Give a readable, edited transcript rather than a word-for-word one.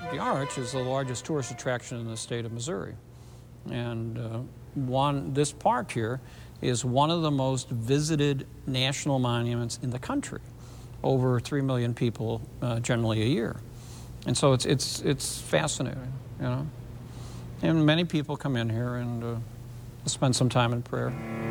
The Arch is the largest tourist attraction in the state of Missouri. And this park here is one of the most visited national monuments in the country. Over 3 million people generally a year. And so it's fascinating, you know. And many people come in here and spend some time in prayer.